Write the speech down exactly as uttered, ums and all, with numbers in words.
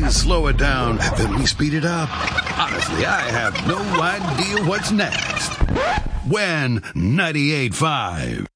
Then slow it down. Then we speed it up. Honestly, I have no idea what's next. When ninety-eight point five.